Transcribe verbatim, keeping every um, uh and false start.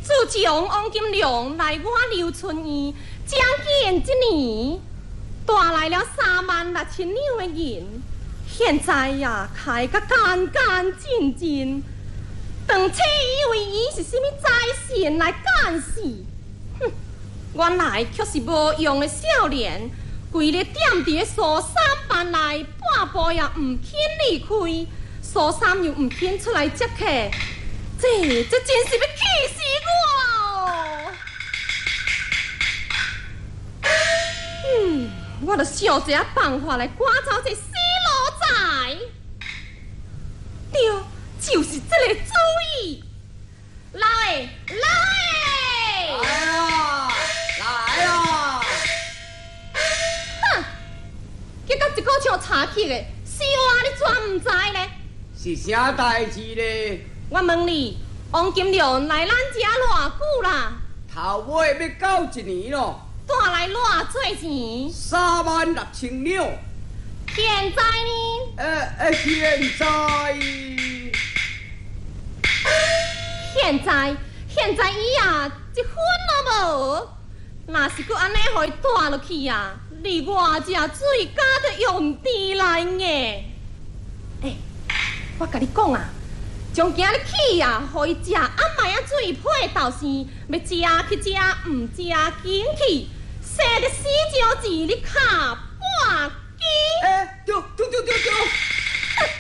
自从王金良来我刘春院，将近一年，带来了三万六千两的银，现在呀开个干干净净，当初以为伊是什么财神来干事，哼，原来却是无用的少年，规日踮伫苏三班内，半步也唔肯离开，苏三又唔肯出来接客，这这真是要气死我哦！嗯，我着想一个办法来赶走这死路仔。对，就是这个主意。老诶，老诶！ 来啊，来啊！ 哼，结果一个像查起的，死我你怎唔知呢？ 是啥代志呢？ 我问你，王金良来咱家偌久啦？ 头尾要到一年咯。 带来偌多钱？ 三万六千两。 现在呢？ 呃呃，现在， 现在现在伊啊一分都无，若是搁安尼互伊带落去啊，你我这水加得用地来硬。诶，我甲你讲啊，从今日起啊，互伊食暗暝啊水配豆豉，要食去食，唔食紧去，写着四招字你卡半斤。 哎，对对对对对。